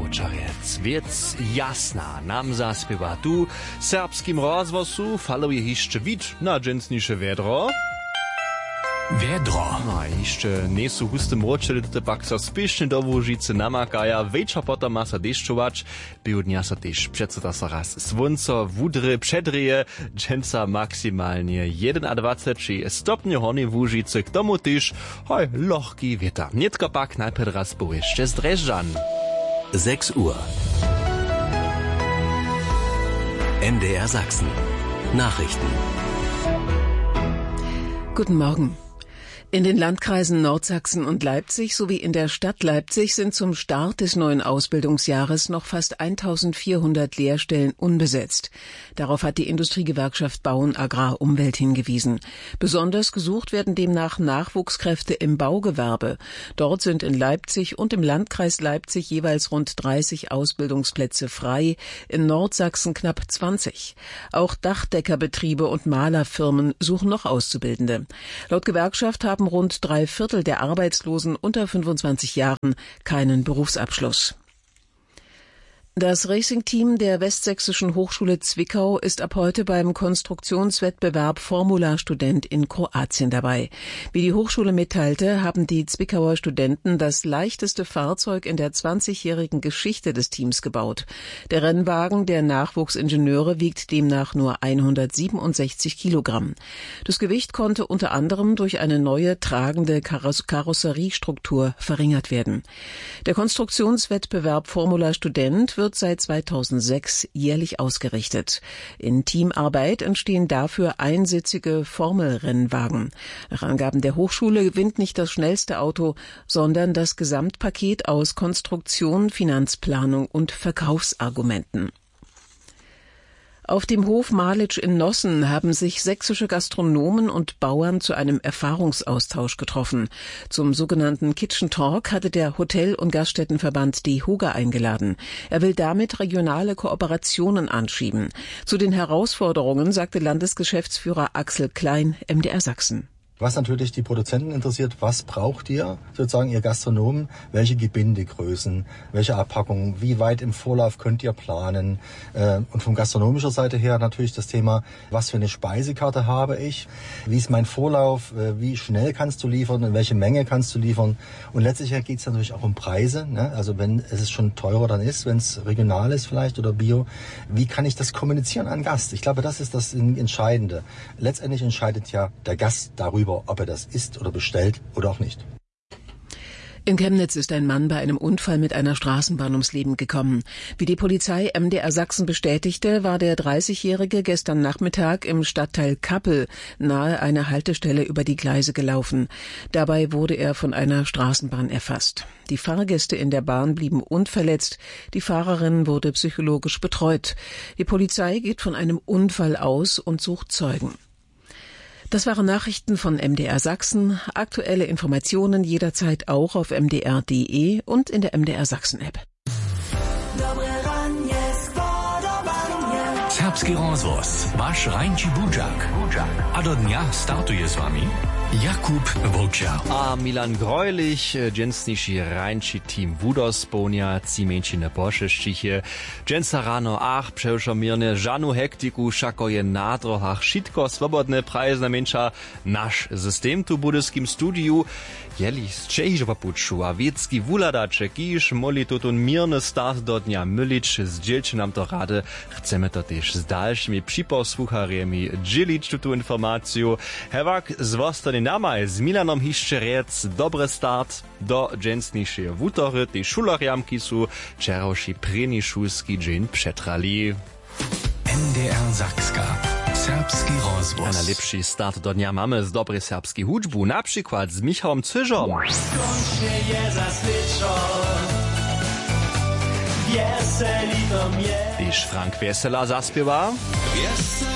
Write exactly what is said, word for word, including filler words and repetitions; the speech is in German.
Močarec. Věc jasná, nam zaspěva tu serbskim rozvosu faluje ještě víc na dżęsniejsze vědro. Vědro. No a jeszcze nie sú husté mročely, to pak sa spiešne do Łužice namakaja. Večer potom má sa deščovač. Bio dňa sa tež predseda sa raz svonco, vudry, předrije, dženca maximálne dvadsaťjeden stopňov hornej Łužice. K tomu tež hoj, lohký vietor. Netko pak najprv raz bo ešte z Drežďan. sechs Uhr. M D R Sachsen. Nachrichten. Guten Morgen. In den Landkreisen Nordsachsen und Leipzig sowie in der Stadt Leipzig sind zum Start des neuen Ausbildungsjahres noch fast eintausendvierhundert Lehrstellen unbesetzt. Darauf hat die Industriegewerkschaft Bauen Agrar Umwelt hingewiesen. Besonders gesucht werden demnach Nachwuchskräfte im Baugewerbe. Dort sind in Leipzig und im Landkreis Leipzig jeweils rund dreißig Ausbildungsplätze frei, in Nordsachsen knapp zwanzig. Auch Dachdeckerbetriebe und Malerfirmen suchen noch Auszubildende. Laut Gewerkschaft haben rund drei Viertel der Arbeitslosen unter fünfundzwanzig Jahren keinen Berufsabschluss. Das Racing-Team der Westsächsischen Hochschule Zwickau ist ab heute beim Konstruktionswettbewerb Formula Student in Kroatien dabei. Wie die Hochschule mitteilte, haben die Zwickauer Studenten das leichteste Fahrzeug in der zwanzigjährigen Geschichte des Teams gebaut. Der Rennwagen der Nachwuchsingenieure wiegt demnach nur hundertsiebenundsechzig Kilogramm. Das Gewicht konnte unter anderem durch eine neue tragende Kaross- Karosseriestruktur verringert werden. Der Konstruktionswettbewerb Formula Student wird seit zweitausendsechs jährlich ausgerichtet. In Teamarbeit entstehen dafür einsitzige Formelrennwagen. Nach Angaben der Hochschule gewinnt nicht das schnellste Auto, sondern das Gesamtpaket aus Konstruktion, Finanzplanung und Verkaufsargumenten. Auf dem Hof Malitsch in Nossen haben sich sächsische Gastronomen und Bauern zu einem Erfahrungsaustausch getroffen. Zum sogenannten Kitchen Talk hatte der Hotel- und Gaststättenverband D E H O G A eingeladen. Er will damit regionale Kooperationen anschieben. Zu den Herausforderungen sagte Landesgeschäftsführer Axel Klein, M D R Sachsen. Was natürlich die Produzenten interessiert, was braucht ihr, sozusagen ihr Gastronomen, welche Gebindegrößen, welche Abpackungen, wie weit im Vorlauf könnt ihr planen. Und von gastronomischer Seite her natürlich das Thema, was für eine Speisekarte habe ich, wie ist mein Vorlauf, wie schnell kannst du liefern, in welche Menge kannst du liefern. Und letztlich geht es natürlich auch um Preise, ne? Also wenn es schon teurer dann ist, wenn es regional ist vielleicht oder bio, wie kann ich das kommunizieren an Gast? Ich glaube, das ist das Entscheidende. Letztendlich entscheidet ja der Gast darüber, ob er das isst oder bestellt oder auch nicht. In Chemnitz ist ein Mann bei einem Unfall mit einer Straßenbahn ums Leben gekommen. Wie die Polizei M D R Sachsen bestätigte, war der dreißigjährige gestern Nachmittag im Stadtteil Kappel nahe einer Haltestelle über die Gleise gelaufen. Dabei wurde er von einer Straßenbahn erfasst. Die Fahrgäste in der Bahn blieben unverletzt. Die Fahrerin wurde psychologisch betreut. Die Polizei geht von einem Unfall aus und sucht Zeugen. Das waren Nachrichten von M D R Sachsen. Aktuelle Informationen jederzeit auch auf m d r punkt d e und in der M D R Sachsen App. Serbski rozvoz, váš Rajnči Budžak. A do dňa startuje s vami Jakub Vlča. A Milan Greulich, dżęsniejszy Rajnči team Wudosponia, cimeńčine Bošeščiche. Dżęsa rano ach, przeušomirne, žanu hektiku, šako je na drohach, šitko, swobodne, prajezna menša, naš system tu budyskim studiu. Jeli z Čejižova puču, a wiecki wuladacze, kiż, moli tutun mirny start do dnia mylić, zdzielcie nam to rady. Chcemy to też z dalszymi przyposłuchariemi dzielić tu informację. Hewak, z wostany namaj, z Milanom Hiszczerec, dobry start do dżęsniejszej wutory, tej szulariamki su, czerowszy preni szulski dzień przetrali. M D R Sakska. Serbski rozvoz. A najlepszy start do dnia mamy z dobrej serbskiej hudżbu, na przykład z Michałem Cyżom. Skończnie je zaswyczon, wieseli to mnie. Tyż Frank Wesela zaspiewa.